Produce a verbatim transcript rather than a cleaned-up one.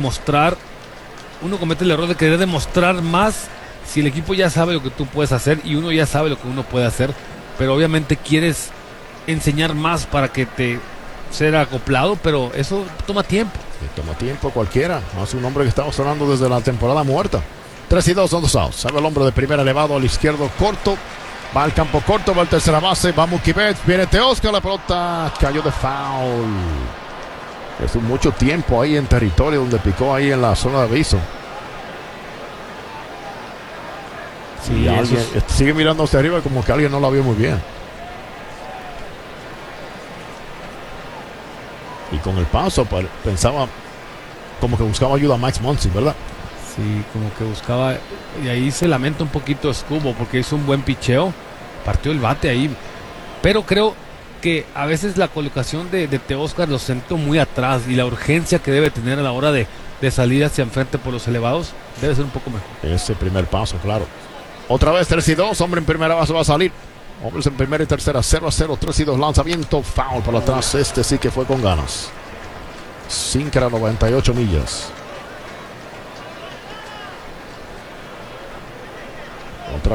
demostrar, uno comete el error de querer demostrar más si el equipo ya sabe lo que tú puedes hacer y uno ya sabe lo que uno puede hacer, pero obviamente quieres enseñar más para que te sea acoplado, pero eso toma tiempo. Y toma tiempo cualquiera, más un hombre que estamos sonando desde la temporada muerta. tres y dos son dos outs. Sabe el hombre de primera elevado al izquierdo corto. Va al campo corto, va al tercera base, va Mookie Betts, viene Teoscar, la pelota cayó de foul. Estuvo mucho tiempo ahí en territorio donde picó ahí en la zona de aviso. Sí, y alguien es... sigue mirando hacia arriba como que alguien no la vio muy bien. Y con el paso pensaba como que buscaba ayuda a Max Muncy, ¿verdad? Sí, como que buscaba, y ahí se lamenta un poquito Escobo porque hizo un buen picheo, partió el bate ahí, pero creo que a veces la colocación de, de Teoscar lo sentó muy atrás y la urgencia que debe tener a la hora de, de salir hacia enfrente por los elevados debe ser un poco mejor. Ese primer paso, claro. Otra vez tres y dos, hombre en primera base va a salir. Hombres en primera y tercera, cero a cero, tres y dos, lanzamiento, foul para atrás. Este sí que fue con ganas. Sin que era noventa y ocho millas.